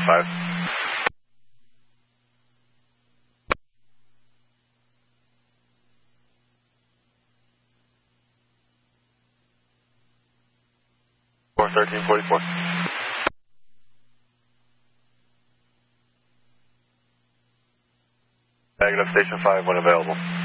5. Or 1344. Negative, Station 5 when available.